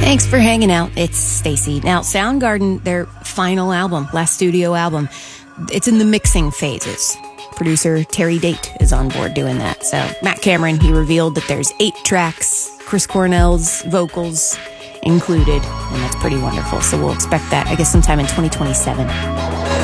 Thanks for hanging out. It's Stacy. Now, Soundgarden, their final album, last studio album, it's in the mixing phases. Producer Terry Date is on board doing that. So Matt Cameron, he revealed that there's 8 tracks, Chris Cornell's vocals included, and that's pretty wonderful. So we'll expect that, I guess, sometime in 2027.